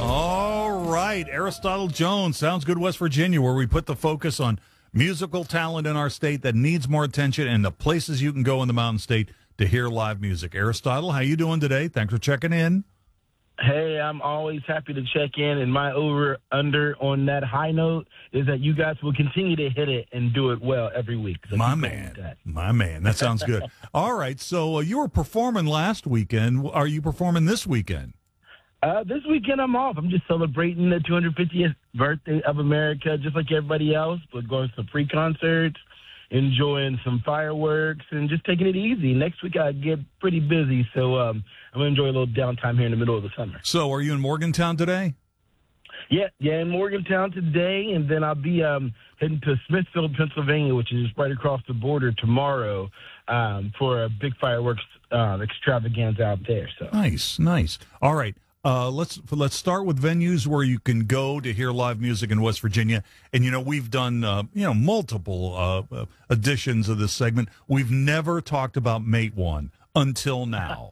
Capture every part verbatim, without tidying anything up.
All right, Aristotle Jones, Sounds Good West Virginia, where we put the focus on musical talent in our state that needs more attention and the places you can go in the Mountain State to hear live music. Aristotle, how you doing today? Thanks for checking in. Hey, I'm always happy to check in, and my over-under on that high note is that you guys will continue to hit it and do it well every week. So my man, my man, that sounds good. All right, so uh, you were performing last weekend. Are you performing this weekend? Uh, this weekend I'm off. I'm just celebrating the two hundred fiftieth birthday of America, just like everybody else, but going to some free concerts, enjoying some fireworks, and just taking it easy. Next week I get pretty busy, so um, I'm going to enjoy a little downtime here in the middle of the summer. So are you in Morgantown today? Yeah, yeah, in Morgantown today, and then I'll be um, heading to Smithfield, Pennsylvania, which is right across the border tomorrow, um, for a big fireworks uh, extravaganza out there. So nice, nice. All right. Uh, let's let's start with venues where you can go to hear live music in West Virginia. And, you know, we've done, uh, you know, multiple uh, editions of this segment. We've never talked about Mate One until now.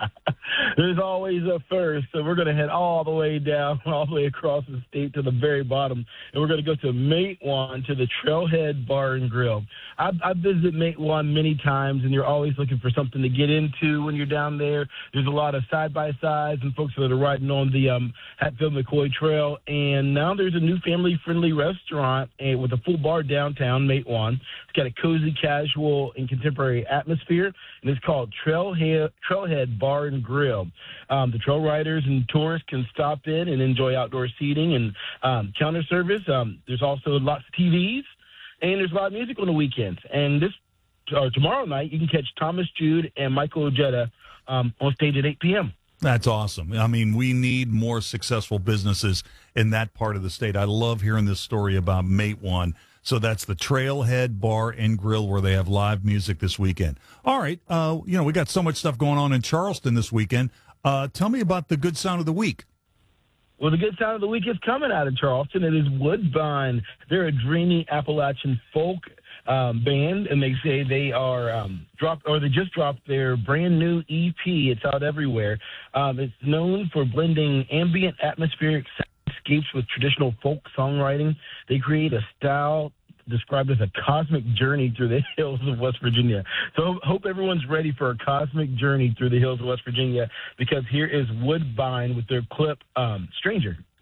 There's always a first, so we're going to head all the way down, all the way across the state to the very bottom, and we're going to go to Mate One, to the Trailhead Bar and Grill. I've, I've visited Mate One many times, and you're always looking for something to get into when you're down there. There's a lot of side-by-sides and folks that are riding on the um, Hatfield-McCoy Trail, and now there's a new family-friendly restaurant uh, with a full bar downtown, Mate One. It's got a cozy, casual, and contemporary atmosphere, and it's called Trailhead, Trailhead Bar and Grill. Um, the trail riders and tourists can stop in and enjoy outdoor seating and um, counter service. Um, there's also lots of T Vs, and there's live music on the weekends. And this uh, tomorrow night, you can catch Thomas Jude and Michael Ojeda um, on stage at eight p.m. That's awesome. I mean, we need more successful businesses in that part of the state. I love hearing this story about Mate One. So that's the Trailhead Bar and Grill, where they have live music this weekend. All right. Uh, you know, we got so much stuff going on in Charleston this weekend. Uh, tell me about the Good Sound of the Week. Well, the Good Sound of the Week is coming out of Charleston. It is Woodbine. They're a dreamy Appalachian folk um, band, and they say they are um, dropped, or they just dropped their brand new E P. It's out everywhere. Um, it's known for blending ambient atmospheric soundscapes with traditional folk songwriting. They create a style described as a cosmic journey through the hills of West Virginia. So hope everyone's ready for a cosmic journey through the hills of West Virginia, because here is Woodbine with their clip, um, Stranger.